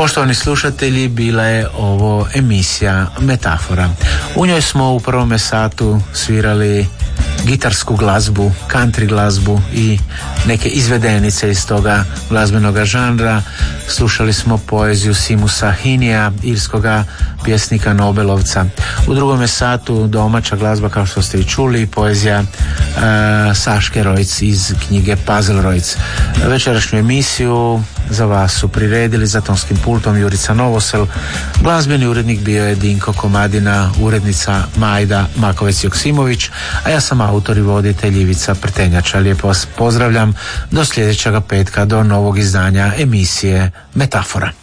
Poštovani slušatelji, bila je ovo emisija Metafora. U njoj smo u prvome satu svirali gitarsku glazbu, country glazbu i neke izvedenice iz toga glazbenog žanra. Slušali smo poeziju Simusa Hinija, irskoga pjesnika Nobelovca. U drugome satu domaća glazba, kao što ste i čuli, poezija Saške Rojc iz knjige Puzzle Rojc. Večerašnju emisiju za vas su priredili za tonskim pultom Jurica Novosel, glazbeni urednik bio je Dinko Komadina, urednica Majda Makovec-Joksimović, a ja sam autor i voditelj Ivica Prtenjača. Lijepo vas pozdravljam do sljedećega petka, do novog izdanja emisije Metafora.